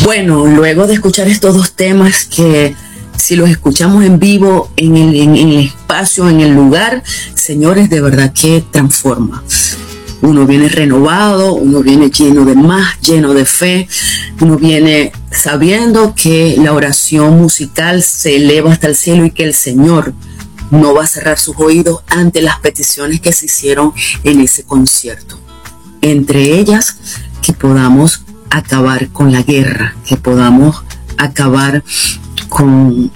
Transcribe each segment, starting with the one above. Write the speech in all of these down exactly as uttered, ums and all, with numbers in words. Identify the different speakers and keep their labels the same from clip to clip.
Speaker 1: Bueno, luego de escuchar estos dos temas que si los escuchamos en vivo, en el, en, en el espacio, en el lugar, señores, de verdad que transforma. Uno viene renovado, uno viene lleno de más, lleno de fe, uno viene sabiendo que la oración musical se eleva hasta el cielo y que el Señor no va a cerrar sus oídos ante las peticiones que se hicieron en ese concierto. Entre ellas, que podamos acabar con la guerra, que podamos acabar con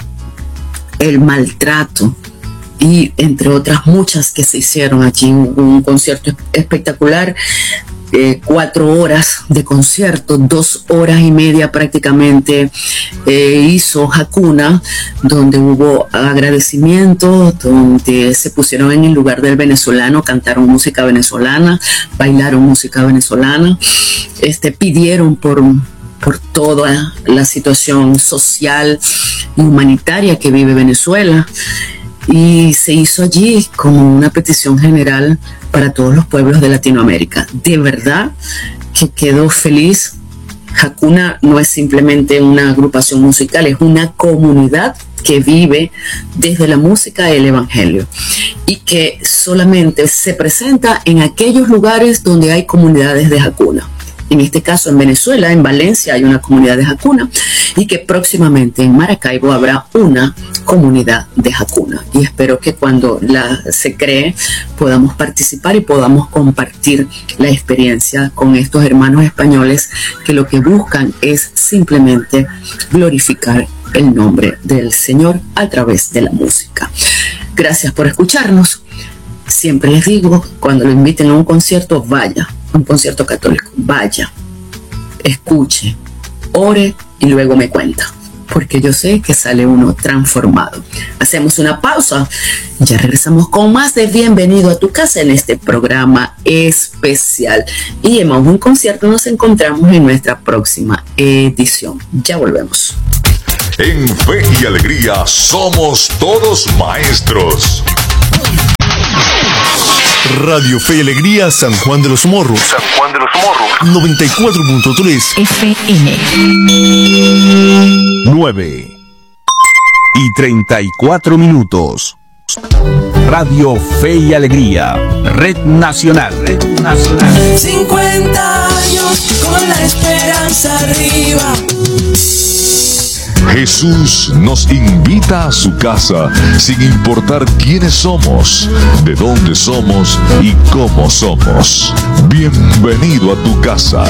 Speaker 1: el maltrato y entre otras muchas que se hicieron allí. Un concierto espectacular, eh, cuatro horas de concierto, dos horas y media prácticamente eh, hizo Hakuna, donde hubo agradecimientos, donde se pusieron en el lugar del venezolano, cantaron música venezolana, bailaron música venezolana, este, pidieron por por toda la situación social y humanitaria que vive Venezuela. Y se hizo allí como una petición general para todos los pueblos de Latinoamérica. De verdad que quedó feliz. Hakuna no es simplemente una agrupación musical, es una comunidad que vive desde la música del evangelio y que solamente se presenta en aquellos lugares donde hay comunidades de Hakuna. En este caso en Venezuela, en Valencia hay una comunidad de Hakuna y que próximamente en Maracaibo habrá una comunidad de Hakuna. Y espero que cuando la se cree podamos participar y podamos compartir la experiencia con estos hermanos españoles que lo que buscan es simplemente glorificar el nombre del Señor a través de la música. Gracias por escucharnos. Siempre les digo, cuando lo inviten a un concierto, vaya. Un concierto católico, vaya, escuche, ore y luego me cuenta, porque yo sé que sale uno transformado. Hacemos una pausa, ya regresamos con más de Bienvenido a tu Casa en este programa especial. Y en Más un Concierto nos encontramos en nuestra próxima edición. Ya volvemos.
Speaker 2: En Fe y Alegría somos todos maestros. Radio Fe y Alegría San Juan de los Morros.
Speaker 3: San Juan de los Morros.
Speaker 2: noventa y cuatro punto tres
Speaker 4: F M.
Speaker 2: nueve y treinta y cuatro minutos. Radio Fe y Alegría. Red Nacional. Red Nacional.
Speaker 5: cincuenta años con la esperanza arriba.
Speaker 2: Jesús nos invita a su casa sin importar quiénes somos, de dónde somos y cómo somos. Bienvenido a tu casa.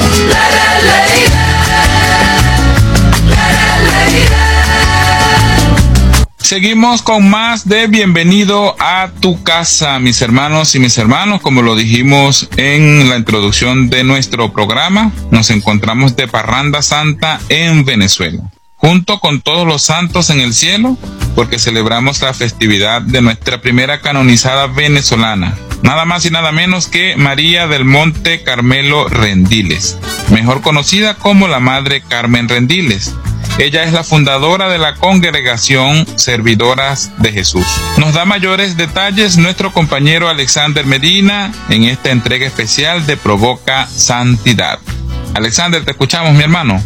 Speaker 6: Seguimos con más de Bienvenido a tu Casa, mis hermanos y mis hermanos. Como lo dijimos en la introducción de nuestro programa, nos encontramos de Parranda Santa en Venezuela, junto con todos los santos en el cielo, porque celebramos la festividad de nuestra primera canonizada venezolana, nada más y nada menos que María del Monte Carmelo Rendiles, mejor conocida como la Madre Carmen Rendiles. Ella es la fundadora de la congregación Servidoras de Jesús. Nos da mayores detalles nuestro compañero Alexander Medina en esta entrega especial de Provoca Santidad. Alexander, te escuchamos, mi hermano.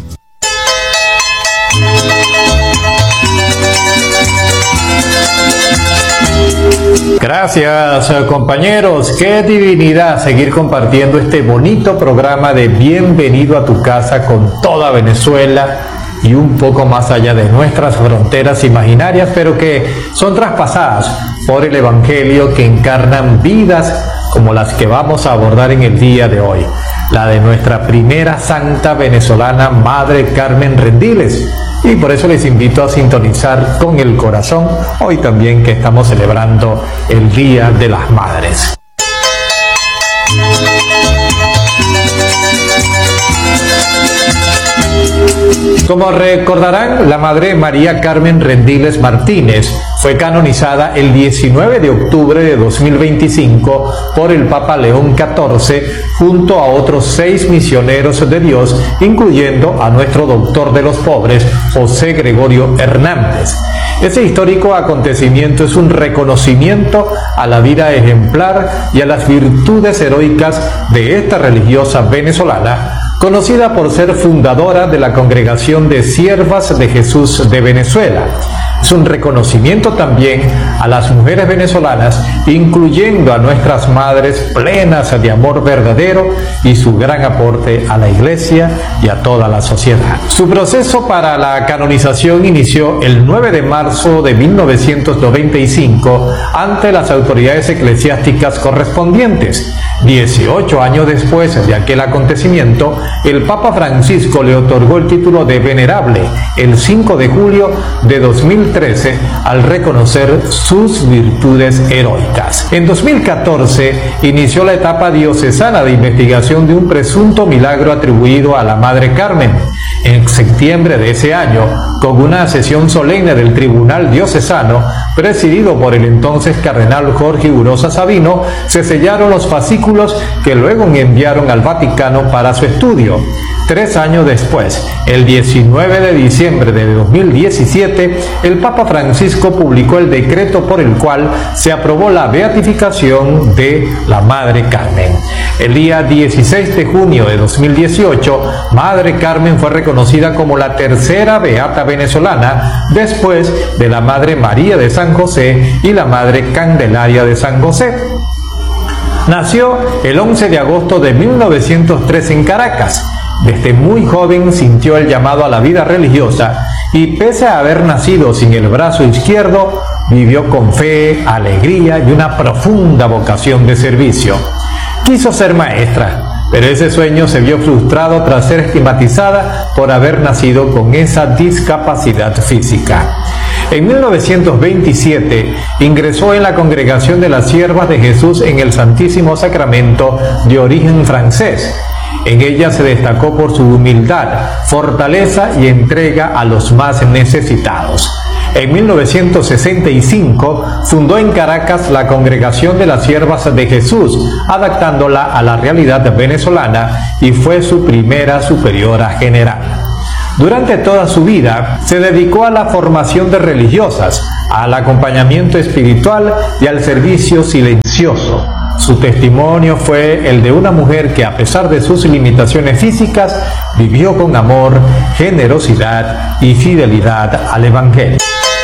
Speaker 7: Gracias, compañeros. Qué divinidad seguir compartiendo este bonito programa de Bienvenido a tu Casa con toda Venezuela y un poco más allá de nuestras fronteras imaginarias, pero que son traspasadas por el Evangelio, que encarnan vidas como las que vamos a abordar en el día de hoy, la de nuestra primera santa venezolana, Madre Carmen Rendiles. Y por eso les invito a sintonizar con el corazón hoy también que estamos celebrando el Día de las Madres. Como recordarán, la Madre María Carmen Rendiles Martínez fue canonizada el diecinueve de octubre de dos mil veinticinco por el Papa León catorce junto a otros seis misioneros de Dios, incluyendo a nuestro doctor de los pobres, José Gregorio Hernández. Ese histórico acontecimiento es un reconocimiento a la vida ejemplar y a las virtudes heroicas de esta religiosa venezolana, conocida por ser fundadora de la Congregación de Siervas de Jesús de Venezuela. Es un reconocimiento también a las mujeres venezolanas, incluyendo a nuestras madres plenas de amor verdadero y su gran aporte a la Iglesia y a toda la sociedad. Su proceso para la canonización inició el nueve de marzo de mil novecientos noventa y cinco ante las autoridades eclesiásticas correspondientes. dieciocho años después de aquel acontecimiento, el Papa Francisco le otorgó el título de venerable el cinco de julio de dos mil trece al reconocer sus virtudes heroicas. En dos mil catorce inició la etapa diocesana de investigación de un presunto milagro atribuido a la Madre Carmen. En septiembre de ese año, con una sesión solemne del Tribunal Diocesano, presidido por el entonces cardenal Jorge Urosa Sabino, se sellaron los fascículos que luego enviaron al Vaticano para su estudio. Tres años después, el diecinueve de diciembre de dos mil diecisiete, el Papa Francisco publicó el decreto por el cual se aprobó la beatificación de la Madre Carmen. El día dieciséis de junio de dos mil dieciocho, Madre Carmen fue reconocida como la tercera beata venezolana, después de la Madre María de San José y la Madre Candelaria de San José. Nació el once de agosto de mil novecientos tres en Caracas. Desde muy joven sintió el llamado a la vida religiosa y, pese a haber nacido sin el brazo izquierdo, vivió con fe, alegría y una profunda vocación de servicio. Quiso ser maestra, pero ese sueño se vio frustrado tras ser estigmatizada por haber nacido con esa discapacidad física. En mil novecientos veintisiete ingresó en la Congregación de las Siervas de Jesús en el Santísimo Sacramento, de origen francés. En ella se destacó por su humildad, fortaleza y entrega a los más necesitados. En mil novecientos sesenta y cinco fundó en Caracas la Congregación de las Siervas de Jesús, adaptándola a la realidad venezolana, y fue su primera superiora general. Durante toda su vida se dedicó a la formación de religiosas, al acompañamiento espiritual y al servicio silencioso. Su testimonio fue el de una mujer que, a pesar de sus limitaciones físicas, vivió con amor, generosidad y fidelidad al Evangelio.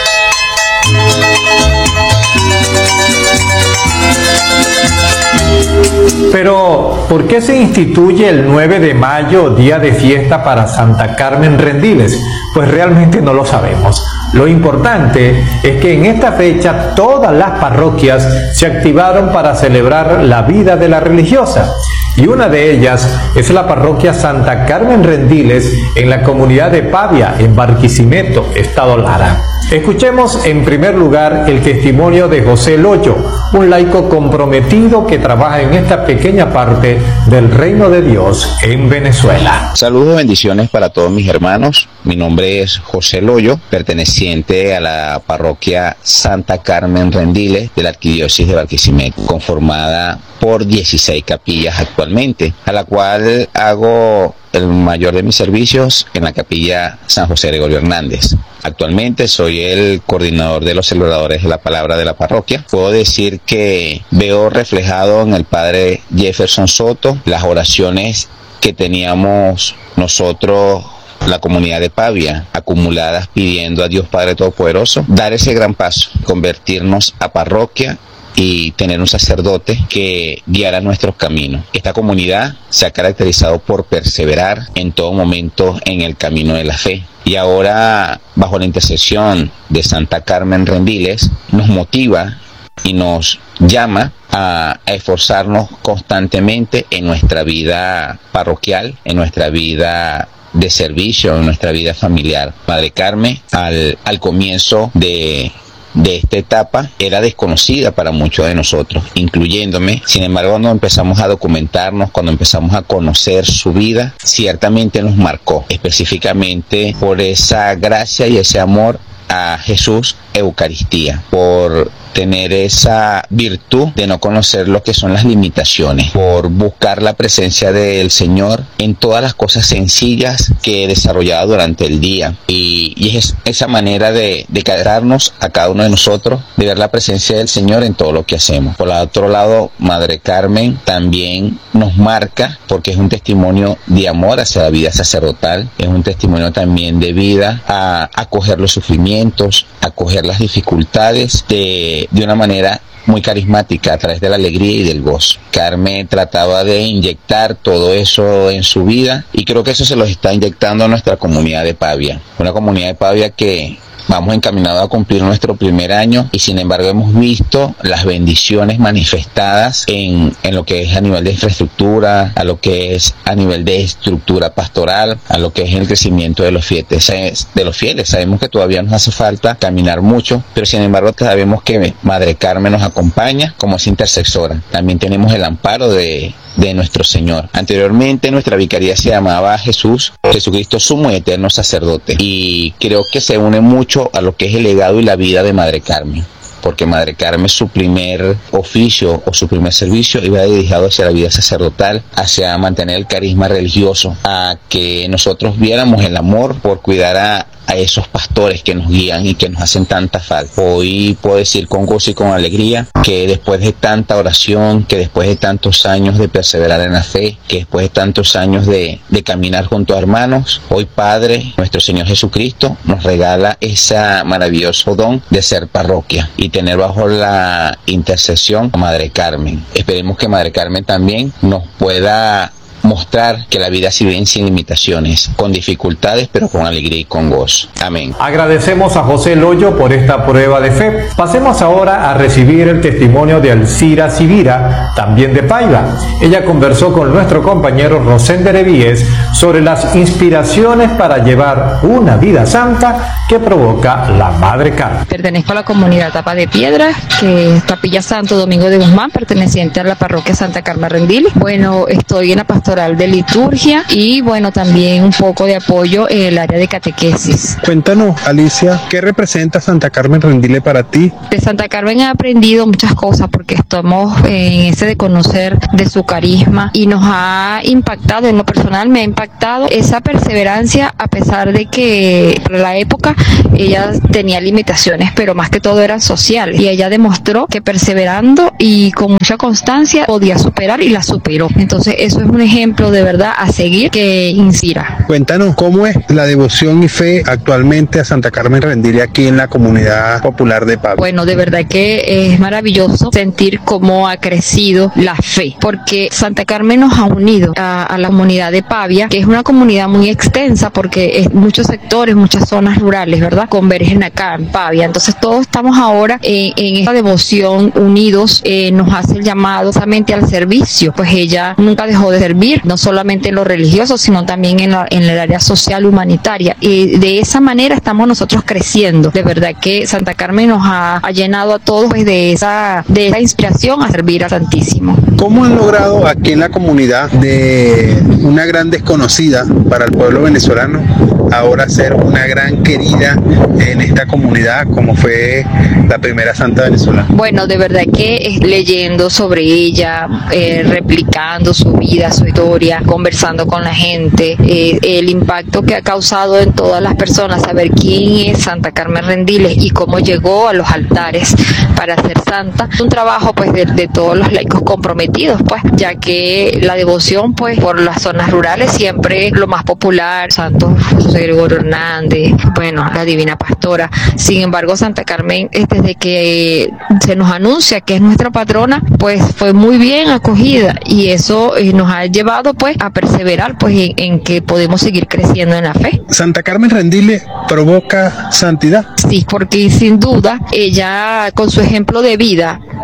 Speaker 7: Pero, ¿por qué se instituye el nueve de mayo, día de fiesta para Santa Carmen Rendiles? Pues realmente no lo sabemos. Lo importante es que en esta fecha todas las parroquias se activaron para celebrar la vida de la religiosa, y una de ellas es la parroquia Santa Carmen Rendiles en la comunidad de Pavia, en Barquisimeto, Estado Lara. Escuchemos en primer lugar el testimonio de José Loyo, un laico comprometido que trabaja en esta pequeña parte del reino de Dios en Venezuela.
Speaker 3: Saludos, bendiciones para todos mis hermanos. Mi nombre es José Loyo, perteneciente a la parroquia Santa Carmen Rendiles de la Arquidiócesis de Barquisimeto, conformada por dieciséis capillas actualmente, a la cual hago el mayor de mis servicios en la capilla San José Gregorio Hernández. Actualmente soy el coordinador de los celebradores de la palabra de la parroquia. Puedo decir que veo reflejado en el padre Jefferson Soto las oraciones que teníamos nosotros, la comunidad de Pavia, acumuladas pidiendo a Dios Padre Todopoderoso dar ese gran paso, convertirnos a parroquia y tener un sacerdote que guiara nuestros caminos. Esta comunidad se ha caracterizado por perseverar en todo momento en el camino de la fe, y ahora, bajo la intercesión de Santa Carmen Rendiles, nos motiva y nos llama a, a esforzarnos constantemente en nuestra vida parroquial, en nuestra vida de servicio, en nuestra vida familiar. Madre Carmen, al, al comienzo de de esta etapa, era desconocida para muchos de nosotros, incluyéndome. Sin embargo, cuando empezamos a documentarnos, cuando empezamos a conocer su vida, ciertamente nos marcó, específicamente por esa gracia y ese amor a Jesús Eucaristía, por tener esa virtud de no conocer lo que son las limitaciones, por buscar la presencia del Señor en todas las cosas sencillas que desarrollaba durante el día. Y, y es esa manera de, de quedarnos a cada uno de nosotros, de ver la presencia del Señor en todo lo que hacemos. Por otro lado, Madre Carmen también nos marca, porque es un testimonio de amor hacia la vida sacerdotal, es un testimonio también de vida a acoger los sufrimientos, acoger las dificultades de, de una manera muy carismática, a través de la alegría y del gozo. Carmen trataba de inyectar todo eso en su vida, y creo que eso se los está inyectando a nuestra comunidad de Pavia, una comunidad de Pavia que vamos encaminados a cumplir nuestro primer año, y sin embargo hemos visto las bendiciones manifestadas en, en lo que es a nivel de infraestructura, a lo que es a nivel de estructura pastoral, a lo que es el crecimiento de los fieles. De los fieles. Sabemos que todavía nos hace falta caminar mucho, pero sin embargo sabemos que Madre Carmen nos acompaña como esa intercesora. También tenemos el amparo de de nuestro Señor. Anteriormente nuestra vicaría se llamaba Jesús, Jesucristo Sumo y Eterno Sacerdote, y creo que se une mucho a lo que es el legado y la vida de Madre Carmen, porque Madre Carmen, su primer oficio o su primer servicio iba dedicado hacia la vida sacerdotal, hacia mantener el carisma religioso, a que nosotros viéramos el amor por cuidar a a esos pastores que nos guían y que nos hacen tanta falta. Hoy puedo decir con gozo y con alegría que después de tanta oración, que después de tantos años de perseverar en la fe, que después de tantos años de, de caminar junto a hermanos, hoy Padre, nuestro Señor Jesucristo, nos regala ese maravilloso don de ser parroquia y tener bajo la intercesión a Madre Carmen. Esperemos que Madre Carmen también nos pueda mostrar que la vida se vive sin limitaciones, con dificultades, pero con alegría y con gozo. Amén.
Speaker 7: Agradecemos a José Loyo por esta prueba de fe. Pasemos ahora a recibir el testimonio de Alcira Sibira, también de Paiva. Ella conversó con nuestro compañero Rosender Evíes sobre las inspiraciones para llevar una vida santa que provoca la Madre Carmen.
Speaker 4: Pertenezco a la comunidad Tapa de Piedra, que es Capilla Santo Domingo de Guzmán, perteneciente a la parroquia Santa Carmen Rendiles. Bueno, estoy en la pastoral de liturgia y bueno, también un poco de apoyo en el área de catequesis.
Speaker 8: Cuéntanos, Alicia, ¿qué representa Santa Carmen Rendiles para ti?
Speaker 4: De Santa Carmen he aprendido muchas cosas, porque estamos en ese de conocer de su carisma, y nos ha impactado, en lo personal me ha impactado esa perseverancia, a pesar de que para la época ella tenía limitaciones, pero más que todo eran sociales, y ella demostró que perseverando y con mucha constancia podía superar, y la superó. Entonces eso es un ejemplo de verdad a seguir que inspira.
Speaker 8: Cuéntanos, ¿cómo es la devoción y fe actualmente a Santa Carmen Rendiles aquí en la comunidad popular de Pavia?
Speaker 4: Bueno, de verdad que es maravilloso sentir cómo ha crecido la fe, porque Santa Carmen nos ha unido a, a la comunidad de Pavia, que es una comunidad muy extensa, porque es muchos sectores, muchas zonas rurales, ¿verdad? Convergen acá en Pavia. Entonces todos estamos ahora en, en esta devoción unidos, eh, nos hace el llamado solamente al servicio, pues ella nunca dejó de servir, no solamente en lo religioso, sino también en, la, en el área social humanitaria, y de esa manera estamos nosotros creciendo. De verdad que Santa Carmen nos ha, ha llenado a todos pues, de, esa, de esa inspiración a servir al Santísimo.
Speaker 8: ¿Cómo han logrado aquí en la comunidad, de una gran desconocida para el pueblo venezolano, ahora ser una gran querida en esta comunidad, como fue la primera santa venezolana?
Speaker 4: Bueno, de verdad que eh, leyendo sobre ella, eh, replicando su vida, su historia, conversando con la gente, eh, el impacto que ha causado en todas las personas, saber quién es Santa Carmen Rendiles y cómo llegó a los altares para ser santa. Un trabajo pues de, de todos los laicos comprometidos, pues, ya que la devoción pues por las zonas rurales siempre es lo más popular, Santo José Gregorio Hernández, bueno, la Divina Pastora. Sin embargo, Santa Carmen, desde que se nos anuncia que es nuestra patrona, pues fue muy bien acogida, y eso eh, nos ha llevado pues a perseverar pues en, en que podemos seguir creciendo en la fe.
Speaker 8: ¿Santa Carmen Rendiles provoca santidad?
Speaker 4: Sí, porque sin duda ella con su ejemplo de vida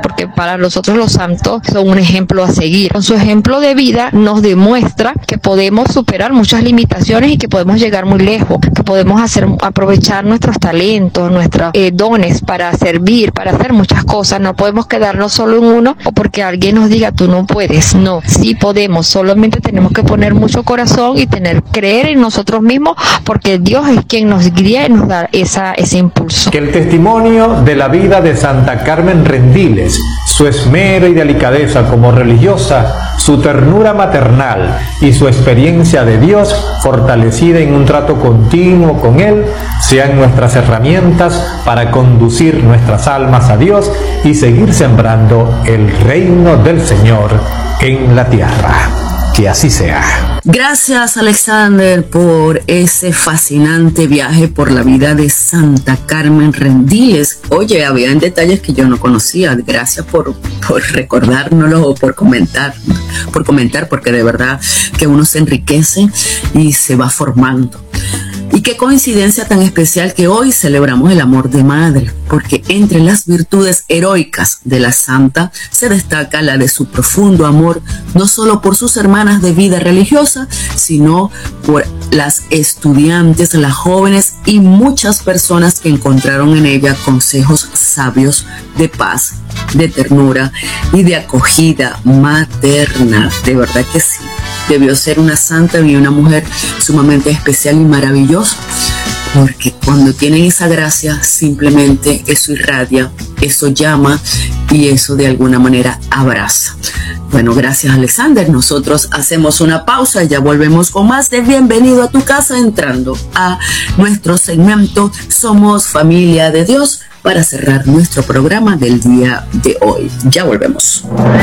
Speaker 4: porque para nosotros los santos son un ejemplo a seguir. Con su ejemplo de vida nos demuestra que podemos superar muchas limitaciones y que podemos llegar muy lejos, que podemos hacer aprovechar nuestros talentos, nuestros eh, dones para servir, para hacer muchas cosas. No podemos quedarnos solo en uno o porque alguien nos diga tú no puedes. No, sí podemos, solamente tenemos que poner mucho corazón y tener creer en nosotros mismos, porque Dios es quien nos guía y nos da esa, ese impulso.
Speaker 7: Que el testimonio de la vida de Santa Carmen Rendiles, su esmero y delicadeza como religiosa, su ternura maternal y su experiencia de Dios fortalecida en un trato continuo con Él, sean nuestras herramientas para conducir nuestras almas a Dios y seguir sembrando el reino del Señor en la tierra. Que así sea.
Speaker 1: Gracias, Alexander, por ese fascinante viaje por la vida de Santa Carmen Rendiles. Oye, habían detalles que yo no conocía. Gracias por, por recordárnoslo o por comentar, por comentar, porque de verdad que uno se enriquece y se va formando. Y qué coincidencia tan especial que hoy celebramos el amor de madre, porque entre las virtudes heroicas de la santa se destaca la de su profundo amor, no solo por sus hermanas de vida religiosa, sino por las estudiantes, las jóvenes y muchas personas que encontraron en ella consejos sabios de paz, de ternura y de acogida materna. De verdad que sí. Debió ser una santa y una mujer sumamente especial y maravillosa, porque cuando tienen esa gracia, simplemente eso irradia, eso llama y eso de alguna manera abraza. Bueno, gracias, Alexander. Nosotros hacemos una pausa y ya volvemos con más de Bienvenido a tu casa, entrando a nuestro segmento Somos Familia de Dios, para cerrar nuestro programa del día de hoy. Ya volvemos.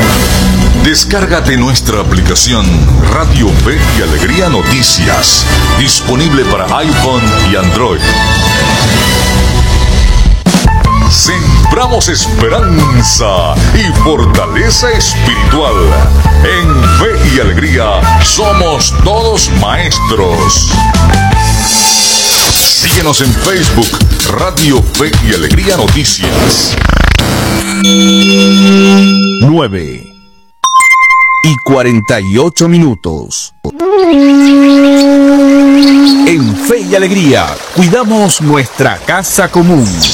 Speaker 2: Descárgate nuestra aplicación Radio Fe y Alegría Noticias, disponible para iPhone y Android. Sembramos esperanza y fortaleza espiritual. En Fe y Alegría somos todos maestros. Síguenos en Facebook, Radio Fe y Alegría Noticias.
Speaker 9: nueve y cuarenta y ocho minutos. En Fe y Alegría cuidamos nuestra casa común.